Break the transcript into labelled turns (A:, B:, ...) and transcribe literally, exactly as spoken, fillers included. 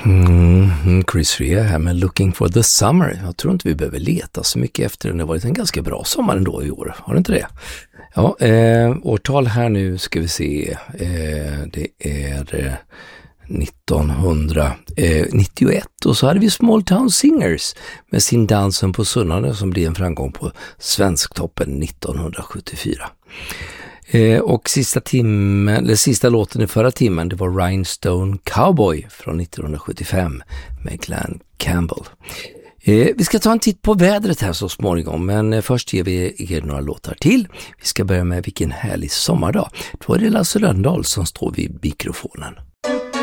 A: Mm, Chris Rea här med Looking for the Summer. Jag tror inte vi behöver leta så mycket efter den. Det har varit en ganska bra sommar ändå i år. Har det inte det? Ja, eh, årtal här nu ska vi se. Eh, det är eh, nittonhundranittioett och så hade vi Small Town Singers med sin Dansen på Sunnarna som blev en framgång på Svensktoppen nittonhundrasjuttiofyra. Eh, och sista timmen, eller sista låten i förra timmen, det var Rhinestone Cowboy från nittonhundrasjuttiofem med Glenn Campbell. Eh, vi ska ta en titt på vädret här så småningom, men eh, först ger vi er några låtar till. Vi ska börja med Vilken härlig sommardag. Då är det Lasse Lönndahl som står vid mikrofonen.